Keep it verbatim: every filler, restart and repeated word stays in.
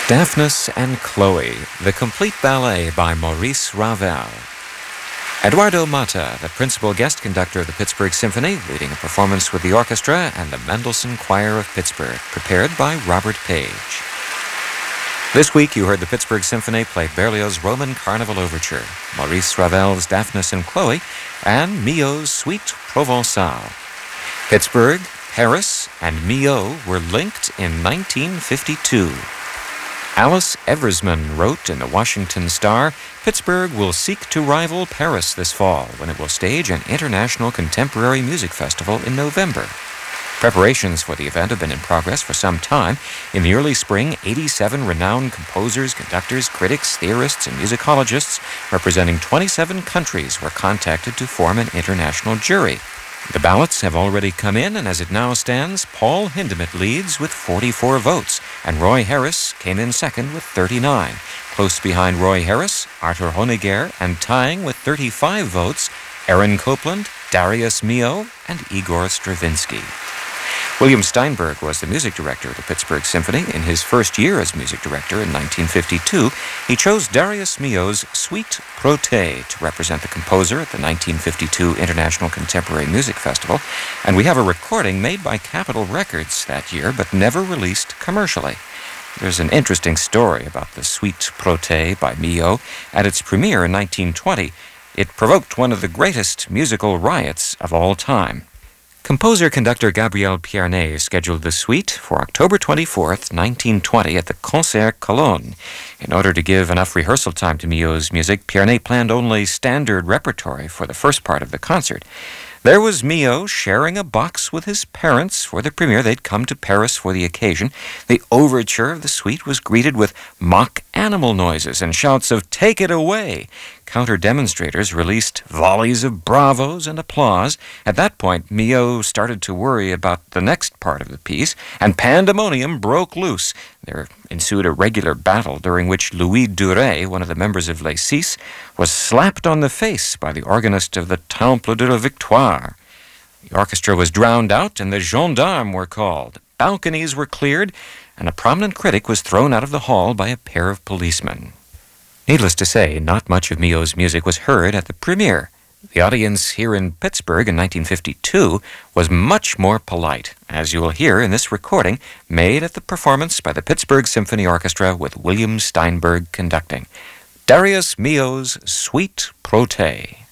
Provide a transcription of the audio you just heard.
Daphnis and Chloe, the complete ballet by Maurice Ravel. Eduardo Mata, the principal guest conductor of the Pittsburgh Symphony, leading a performance with the orchestra and the Mendelssohn Choir of Pittsburgh, prepared by Robert Page. This week you heard the Pittsburgh Symphony play Berlioz' Roman Carnival Overture, Maurice Ravel's Daphnis and Chloe, and Milhaud's Suite Provençale. Pittsburgh, Paris, and Milhaud were linked in nineteen fifty-two. Alice Eversman wrote in the Washington Star, Pittsburgh will seek to rival Paris this fall when it will stage an international contemporary music festival in November. Preparations for the event have been in progress for some time. In the early spring, eighty-seven renowned composers, conductors, critics, theorists, and musicologists representing twenty-seven countries were contacted to form an international jury. The ballots have already come in, and as it now stands, Paul Hindemith leads with forty-four votes, and Roy Harris came in second with thirty-nine. Close behind Roy Harris, Arthur Honegger, and tying with thirty-five votes, Aaron Copland, Darius Milhaud, and Igor Stravinsky. William Steinberg was the music director of the Pittsburgh Symphony. In his first year as music director in nineteen fifty-two, he chose Darius Milhaud's Suite Protée to represent the composer at the nineteen fifty-two International Contemporary Music Festival, and we have a recording made by Capitol Records that year, but never released commercially. There's an interesting story about the Suite Protée by Milhaud. At its premiere in nineteen twenty, it provoked one of the greatest musical riots of all time. Composer-conductor Gabriel Pierné scheduled the suite for October twenty-fourth, nineteen twenty at the Concert Cologne. In order to give enough rehearsal time to Milhaud's music, Pierné planned only standard repertory for the first part of the concert. There was Milhaud sharing a box with his parents for the premiere. They'd come to Paris for the occasion. The overture of the suite was greeted with mock animal noises and shouts of "Take it away!" Counter-demonstrators released volleys of bravos and applause. At that point, Milhaud started to worry about the next part of the piece, and pandemonium broke loose. There ensued a regular battle during which Louis Duret, one of the members of Les Six, was slapped on the face by the organist of the Temple de la Victoire. The orchestra was drowned out, and the gendarmes were called. Balconies were cleared, and a prominent critic was thrown out of the hall by a pair of policemen. Needless to say, not much of Milhaud's music was heard at the premiere. The audience here in Pittsburgh in nineteen fifty-two was much more polite, as you will hear in this recording made at the performance by the Pittsburgh Symphony Orchestra with William Steinberg conducting. Darius Milhaud's Suite Protée.